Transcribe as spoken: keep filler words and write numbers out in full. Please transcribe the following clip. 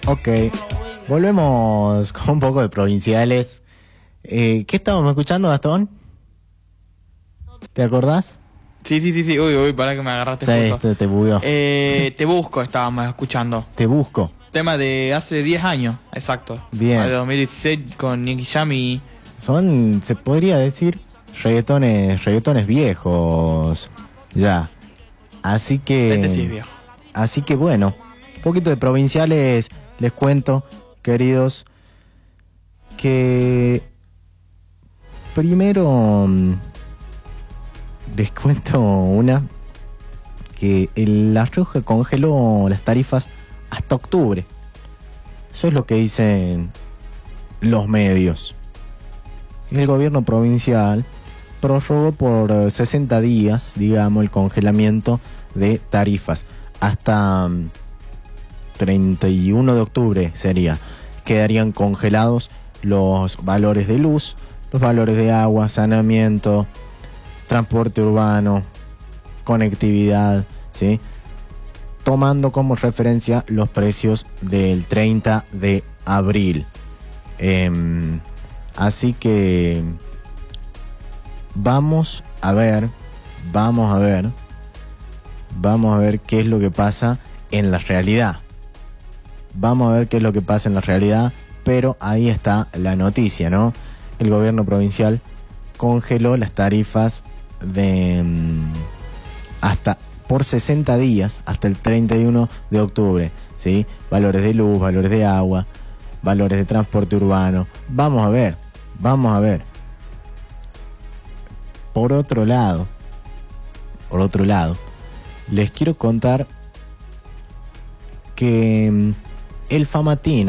Ok, volvemos con un poco de provinciales. Eh, ¿Qué estábamos escuchando, Gastón? ¿Te acordás? Sí, sí, sí, sí. Uy, uy, para que me agarraste Sí, justo. te, te bugueó. Eh, Te busco, estábamos escuchando. Te busco. Tema de hace diez años, exacto. Bien. De dos mil dieciséis con Nicky Jam y... Son, se podría decir, reggaetones, reggaetones viejos. Ya. Así que... Este sí es viejo. Así que bueno, un poquito de provinciales les cuento, queridos, que primero mm, les cuento una, que el La Rioja congeló las tarifas hasta octubre. Eso es lo que dicen los medios. El gobierno provincial prorrogó por sesenta días, digamos, el congelamiento de tarifas. Hasta mm, treinta y uno de octubre sería. Quedarían congelados los valores de luz, los valores de agua, saneamiento, transporte urbano, conectividad, ¿sí? Tomando como referencia los precios del treinta de abril. Eh, así que vamos a ver, vamos a ver, vamos a ver qué es lo que pasa en la realidad. Vamos a ver qué es lo que pasa en la realidad, pero ahí está la noticia, ¿no? El gobierno provincial congeló las tarifas de mm, hasta por sesenta días, hasta el treinta y uno de octubre, ¿sí? Valores de luz, valores de agua, valores de transporte urbano. Vamos a ver, vamos a ver. Por otro lado, por otro lado, les quiero contar que mm, el Famatina